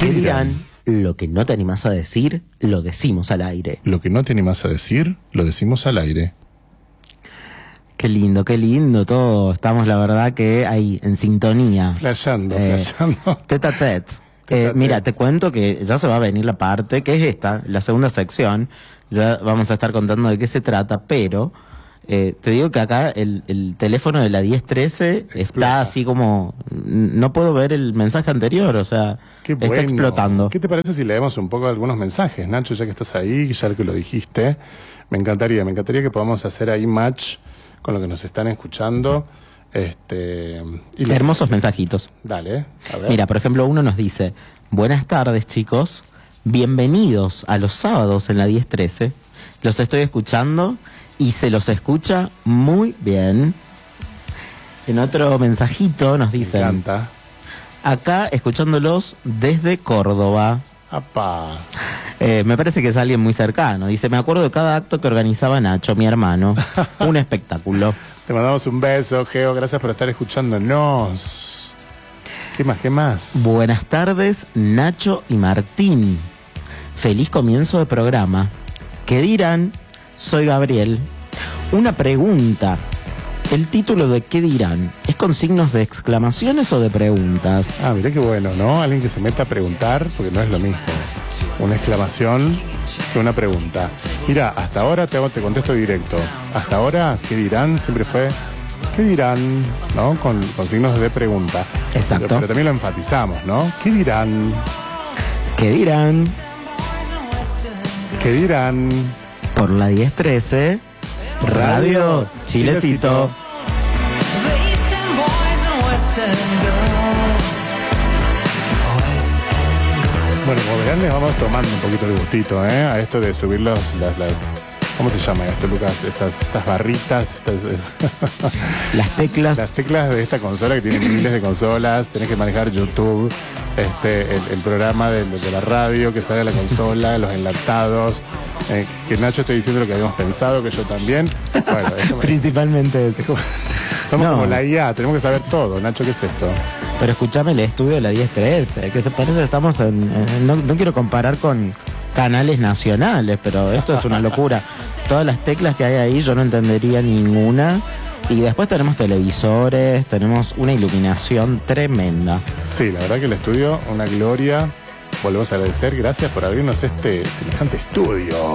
¿Qué dirán? Lo que no te animás a decir, lo decimos al aire. Lo que no te animás a decir, lo decimos al aire. Qué lindo todo. Estamos, la verdad, que ahí, en sintonía. Flasheando. Tete a tete. Mira, te cuento que ya se va a venir la parte, que es esta, la segunda sección. Ya vamos a estar contando de qué se trata, pero te digo que acá el teléfono de la 1013 está así como... No puedo ver el mensaje anterior, o sea, Qué está bueno. explotando. ¿Qué te parece si leemos un poco algunos mensajes, Nacho, ya que estás ahí, ya que lo dijiste? Me encantaría que podamos hacer ahí match con lo que nos están escuchando. Hermosos mensajitos. Dale, a ver. Mira, por ejemplo, uno nos dice: buenas tardes, chicos, bienvenidos a los sábados en la 1013. Los estoy escuchando y se los escucha muy bien. En otro mensajito nos dicen: Me encanta. acá escuchándolos desde Córdoba. ¡Apá! Me parece que es alguien muy cercano. Dice: me acuerdo de cada acto que organizaba Nacho, mi hermano. Un espectáculo. Te mandamos un beso, Geo. Gracias por estar escuchándonos. ¿Qué más? Buenas tardes, Nacho y Martín. Feliz comienzo de programa. ¿Qué dirán? Soy Gabriel. Una pregunta. ¿El título de ¿Qué dirán? ¿Es con signos de exclamaciones o de preguntas? Ah, mirá qué bueno, ¿no? Alguien que se meta a preguntar, porque no es lo mismo una exclamación que una pregunta. Mira, hasta ahora te contesto directo. Hasta ahora, ¿qué dirán? Siempre fue, ¿qué dirán? ¿No? Con signos de pregunta. Exacto. Pero también lo enfatizamos, ¿no? ¿Qué dirán? ¿Qué dirán? ¿Qué dirán? Por la 1013, Radio Chilecito. Bueno, como verán, les vamos tomando un poquito el gustito, a esto de subir las ¿cómo se llama esto, Lucas? Estas barritas, Las teclas. Las teclas de esta consola, que tiene miles de consolas. Tenés que manejar YouTube, el programa de la radio que sale a la consola, los enlatados, que Nacho esté diciendo lo que habíamos pensado, que yo también. Bueno, Principalmente eso. Somos como la IA, tenemos que saber todo. Nacho, ¿qué es esto? Pero escúchame el estudio de la 1013, que te parece, estamos no quiero comparar con canales nacionales, pero esto es una locura. Todas las teclas que hay ahí yo no entendería ninguna. Y después tenemos televisores, tenemos una iluminación tremenda. Sí, la verdad que el estudio, una gloria. Volvemos a agradecer, gracias por abrirnos este semejante estudio.